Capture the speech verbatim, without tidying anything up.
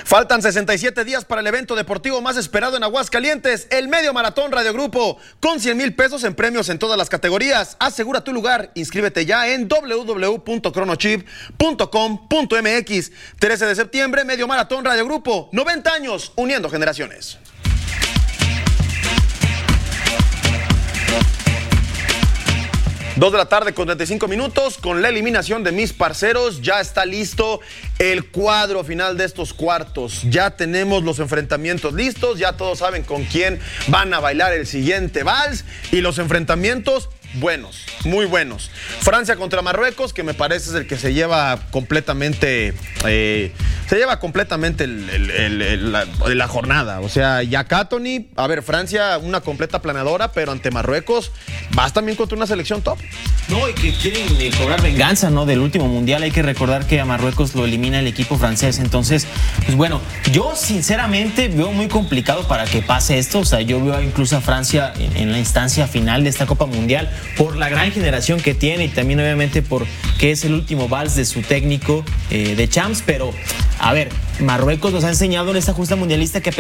Faltan sesenta y siete días para el evento deportivo más esperado en Aguascalientes, el Medio Maratón Radio Grupo, con cien mil pesos en premios en todas las categorías. Asegura tu lugar, inscríbete ya en doble u doble u doble u punto cronochip punto com punto m x. trece de septiembre, Medio Maratón Radio Grupo, noventa años uniendo generaciones. Dos de la tarde con treinta y cinco minutos, con la eliminación de mis parceros, ya está listo el cuadro final de estos cuartos. Ya tenemos los enfrentamientos listos, ya todos saben con quién van a bailar el siguiente vals y los enfrentamientos buenos, muy buenos. Francia contra Marruecos, que me parece es el que se lleva completamente, eh, se lleva completamente el, el, el, el, la, la jornada. O sea, ya Tony, a ver, Francia una completa planadora, pero ante Marruecos vas también contra una selección top. No, y que quieren eh, cobrar venganza, ¿no? Del último mundial. Hay que recordar que a Marruecos lo elimina el equipo francés. Entonces, pues bueno, yo sinceramente veo muy complicado para que pase esto. O sea, yo veo incluso a Francia en, en la instancia final de esta Copa Mundial, por la gran generación que tiene y también obviamente porque es el último vals de su técnico eh, de Champs. Pero, a ver, Marruecos nos ha enseñado en esta justa mundialista que